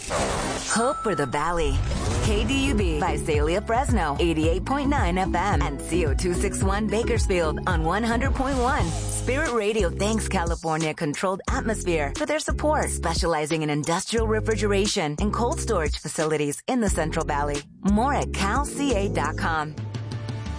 Hope for the Valley. KDUB, Visalia, Fresno, 88.9 FM, and CO261 Bakersfield on 100.1. Spirit Radio thanks California Controlled Atmosphere for their support, specializing in industrial refrigeration and cold storage facilities in the Central Valley. More at calca.com.